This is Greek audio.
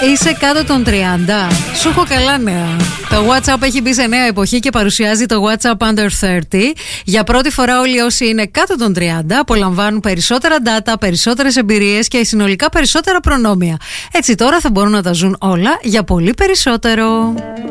Είσαι κάτω των 30. Σου έχω καλά νέα. Το WhatsApp έχει μπει σε νέα εποχή και παρουσιάζει το WhatsApp Under 30. Για πρώτη φορά όλοι όσοι είναι κάτω των 30 απολαμβάνουν περισσότερα data, περισσότερες εμπειρίες και συνολικά περισσότερα προνόμια. Έτσι τώρα θα μπορούν να τα ζουν όλα για πολύ περισσότερο.